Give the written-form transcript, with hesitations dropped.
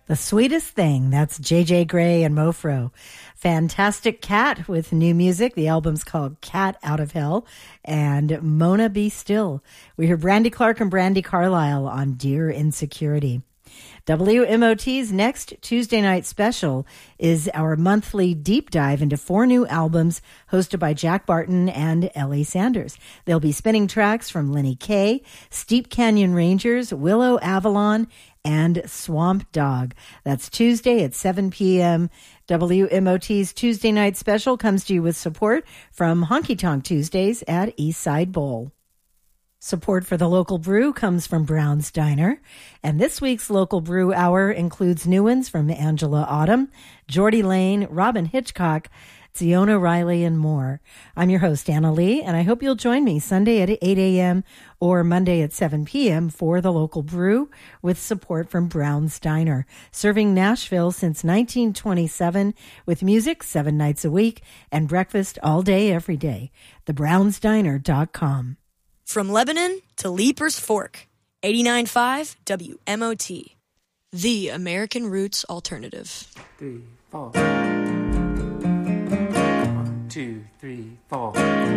The Sweetest Thing. That's J.J. Grey and Mofro. Fantastic Cat with new music. The album's called Cat Out of Hell. And Mona Be Still. We hear Brandy Clark and Brandy Carlisle on Dear Insecurity. WMOT's next Tuesday night special is our monthly deep dive into 4 new albums hosted by Jack Barton and Ellie Sanders. They'll be spinning tracks from Lenny Kaye, Steep Canyon Rangers, Willow Avalon, and Swamp Dogg. That's Tuesday at 7 p.m. WMOT's Tuesday night special comes to you with support from Honky Tonk Tuesdays at Eastside Bowl. Support for the local brew comes from Brown's Diner, and this week's local brew hour includes new ones from Angela Autumn, Geordie Lane, Robin Hitchcock, Ziona Riley, and more. I'm your host, Anna Lee, and I hope you'll join me Sunday at 8 a.m. or Monday at 7 p.m. for the local brew with support from Brown's Diner, serving Nashville since 1927 with music 7 nights a week and breakfast all day, every day. TheBrownsDiner.com. From Lebanon to Leaper's Fork, 89.5 WMOT, the American Roots Alternative. 3, 4. 1, 2, 3, 4.